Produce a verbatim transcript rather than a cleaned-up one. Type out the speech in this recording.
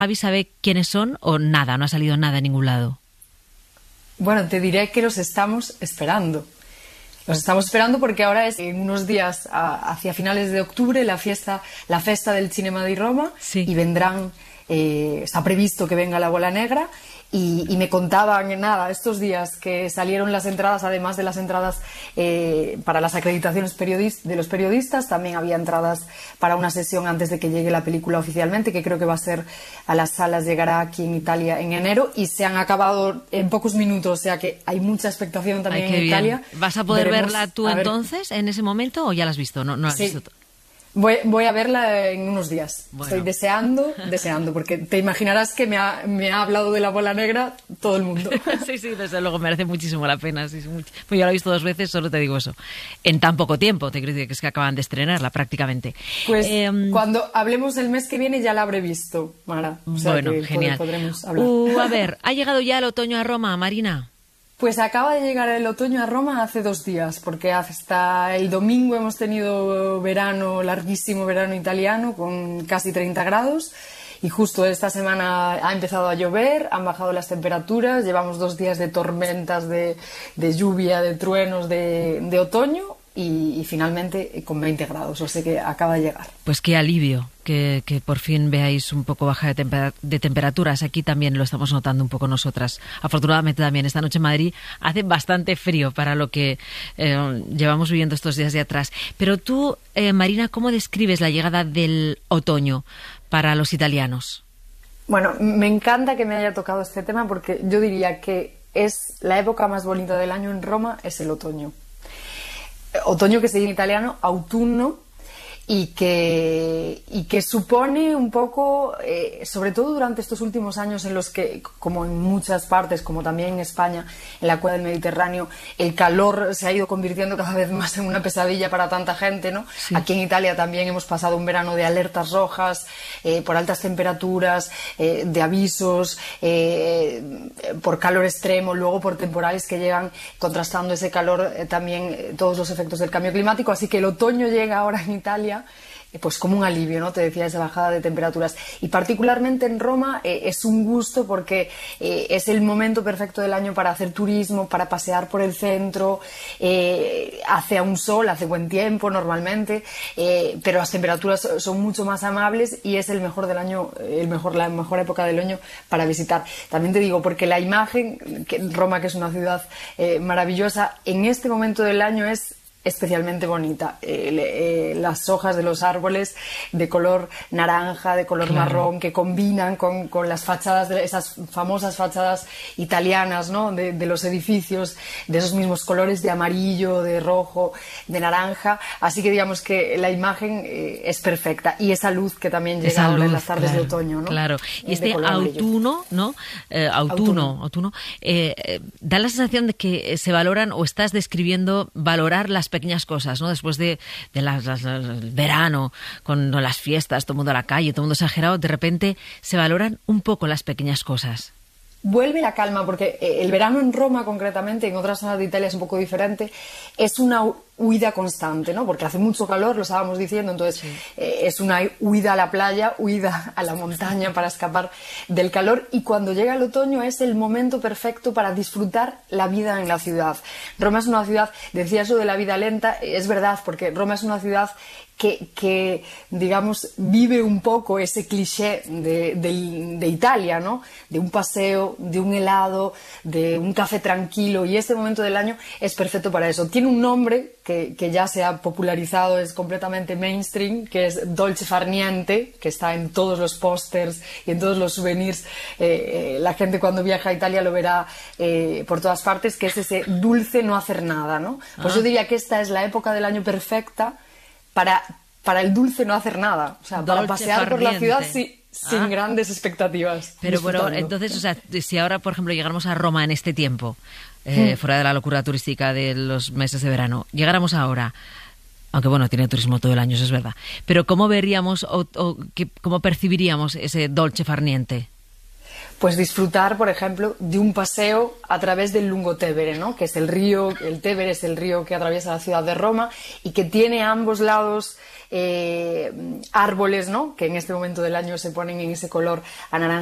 ¿Javi sabe quiénes son o nada? ¿No ha salido nada en ningún lado? Bueno, te diré que los estamos esperando. Los estamos esperando porque ahora es en unos días, a, hacia finales de octubre, la fiesta, la festa del Cinema di Roma, sí. Y vendrán, eh, está previsto que venga la Bola Negra. Y, y me contaban, nada, estos días que salieron las entradas, además de las entradas eh, para las acreditaciones periodis- de los periodistas, también había entradas para una sesión antes de que llegue la película oficialmente, que creo que va a ser a las salas, llegará aquí en Italia en enero, y se han acabado en pocos minutos, o sea que hay mucha expectación también. Ay, en Italia. ¿Vas a poder Veremos, verla tú entonces, en ese momento, o ya la has visto? No, no la has sí. visto. Voy, voy a verla en unos días. Bueno. Estoy deseando, deseando, porque te imaginarás que me ha, me ha hablado de la Bola Negra todo el mundo. Sí, sí, desde luego, merece muchísimo la pena. Sí, sí, mucho. Pues yo la he visto dos veces, solo te digo eso. En tan poco tiempo, te quiero decir que es que acaban de estrenarla prácticamente. Pues eh, cuando hablemos el mes que viene ya la habré visto, Mara. O sea bueno, que genial. Podremos hablar. Uh, a ver, ¿ha llegado ya el otoño a Roma, Marina? Pues acaba de llegar el otoño a Roma hace dos días, porque hasta el domingo hemos tenido verano, larguísimo verano italiano, con casi treinta grados, y justo esta semana ha empezado a llover, han bajado las temperaturas, llevamos dos días de tormentas, de, de lluvia, de truenos de, de otoño, y, y finalmente con veinte grados, o sea que acaba de llegar. Pues qué alivio. Que, que por fin veáis un poco baja de, temper- de temperaturas. Aquí también lo estamos notando un poco nosotras. Afortunadamente también esta noche en Madrid hace bastante frío para lo que eh, llevamos viviendo estos días de atrás. Pero tú, eh, Marina, ¿cómo describes la llegada del otoño para los italianos? Bueno, me encanta que me haya tocado este tema porque yo diría que es la época más bonita del año en Roma, es el otoño. Otoño que se dice en italiano autunno, y que, y que supone un poco, eh, sobre todo durante estos últimos años en los que, como en muchas partes, como también en España, en la cuenca del Mediterráneo, el calor se ha ido convirtiendo cada vez más en una pesadilla para tanta gente, ¿no? Sí. Aquí en Italia también hemos pasado un verano de alertas rojas, eh, por altas temperaturas, eh, de avisos, eh, por calor extremo, luego por temporales que llegan contrastando ese calor, eh, también eh, todos los efectos del cambio climático, así que el otoño llega ahora en Italia pues como un alivio, ¿no? Te decía, esa bajada de temperaturas. Y particularmente en Roma eh, es un gusto porque eh, es el momento perfecto del año para hacer turismo, para pasear por el centro, eh, hace un sol, hace buen tiempo normalmente, eh, pero las temperaturas son mucho más amables y es el mejor del año, el mejor, la mejor época del año para visitar. También te digo, porque la imagen, que Roma, que es una ciudad eh, maravillosa, en este momento del año es especialmente bonita. Eh, eh, las hojas de los árboles de color naranja, de color claro. marrón, que combinan con, con las fachadas, de esas famosas fachadas italianas, ¿no? de, de los edificios, de esos mismos colores de amarillo, de rojo, de naranja. Así que digamos que la imagen eh, es perfecta. Y esa luz que también llega esa ahora luz, en las tardes claro, de otoño, ¿no? Claro. Y este autuno, ¿no? Eh, autuno, autuno, autuno eh, eh, da la sensación de que se valoran, o estás describiendo valorar las pequeñas cosas, ¿no? Después de, de las, las, las, el verano, con las fiestas, todo el mundo a la calle, todo el mundo exagerado, de repente se valoran un poco las pequeñas cosas. Vuelve la calma, porque el verano en Roma, concretamente, en otras zonas de Italia es un poco diferente, es una huida constante, ¿no? Porque hace mucho calor, lo estábamos diciendo, entonces sí. eh, es una huida a la playa, huida a la montaña para escapar del calor, y cuando llega el otoño es el momento perfecto para disfrutar la vida en la ciudad. Roma es una ciudad, decía eso de la vida lenta, es verdad, porque Roma es una ciudad Que, que, digamos, vive un poco ese cliché de, de, de Italia, ¿no? De un paseo, de un helado, de un café tranquilo, y este momento del año es perfecto para eso. Tiene un nombre que, que ya se ha popularizado, es completamente mainstream, que es dolce far niente, que está en todos los pósters y en todos los souvenirs. Eh, eh, la gente cuando viaja a Italia lo verá eh, por todas partes, que es ese dulce no hacer nada, ¿no? Pues ah. yo diría que esta es la época del año perfecta Para, para el dulce no hacer nada, o sea, para Dolce pasear por la ciudad sí, sin ah. grandes expectativas. Pero bueno, entonces, o sea, si ahora, por ejemplo, llegáramos a Roma en este tiempo, eh, hmm. fuera de la locura turística de los meses de verano, llegáramos ahora, aunque bueno, tiene turismo todo el año, eso es verdad, pero ¿cómo veríamos o, o qué, cómo percibiríamos ese dolce far niente? pues disfrutar, por ejemplo, de un paseo a través del Lungotevere, ¿no? Que es el río, el Tevere es el río que atraviesa la ciudad de Roma y que tiene a ambos lados eh, árboles, ¿no? Que en este momento del año se ponen en ese color anaranjado